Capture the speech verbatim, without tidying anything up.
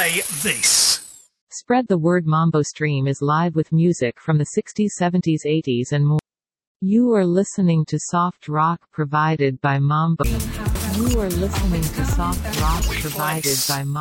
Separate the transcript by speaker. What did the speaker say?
Speaker 1: say this.
Speaker 2: Spread the word. Mambo Stream is live with music from the sixties, seventies, eighties and more. You are listening to soft rock provided by Mambo. You are listening to soft rock provided by Mambo.